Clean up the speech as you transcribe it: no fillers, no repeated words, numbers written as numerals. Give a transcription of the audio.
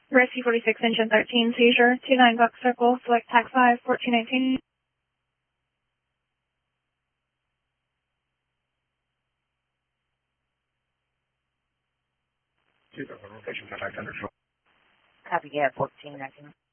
Rescue 46, engine 13, seizure, 29 Buck Circle, select tax 5, 1419. Copy, yeah, 1419.